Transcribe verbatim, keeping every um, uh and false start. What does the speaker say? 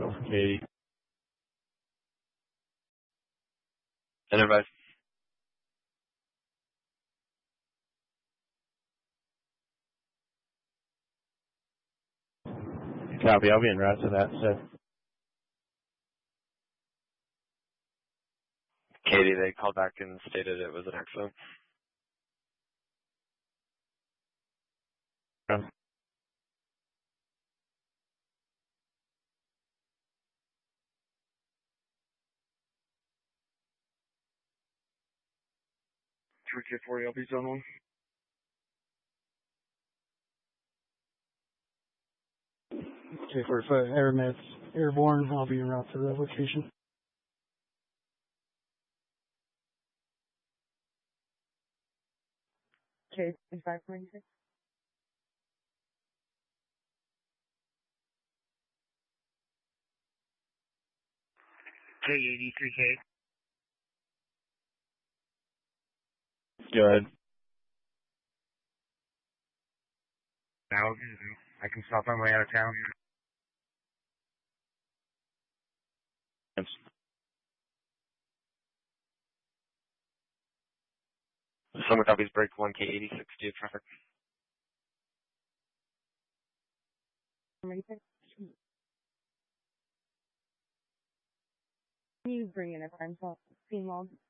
Katie. Enterprise. Copy, I'll be en route to that set. Katie, they called back and stated it was an accident. Um, two K forty, I'll be zone one. K forty-five, Airmets, airborne, I'll be en route to the location. K five forty-six. K eighty-three K. Go ahead. Now, I can stop on my way out of town. Thanks. Summer copies break one K eighty-six due traffic. Can you bring in a crime scene log?